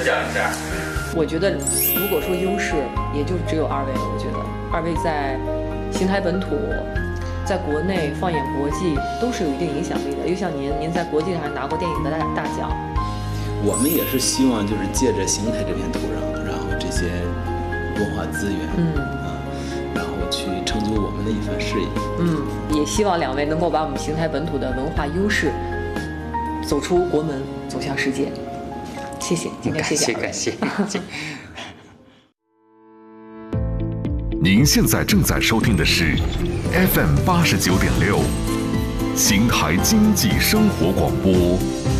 讲一下。 我觉得，如果说优势，也就只有二位了。我觉得二位在邢台本土，在国内放眼国际都是有一定影响力的。又像您在国际上拿过电影的大奖。 我们也是希望就是借着邢台这片土壤，然后这些文化资源，然后去成就我们的一番事业。 也希望两位能够把我们邢台本土的文化优势走出国门，走向世界。谢谢，今天谢谢。 感谢。 您现在正在收听的是 FM 89.6，邢台经济生活广播。